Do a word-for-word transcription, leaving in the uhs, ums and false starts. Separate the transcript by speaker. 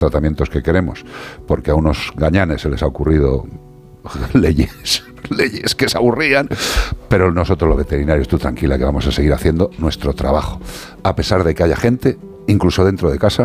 Speaker 1: tratamientos que queremos, porque a unos gañanes se les ha ocurrido leyes, leyes que se aburrían, pero nosotros los veterinarios, tú tranquila que vamos a seguir haciendo nuestro trabajo, a pesar de que haya gente, incluso dentro de casa,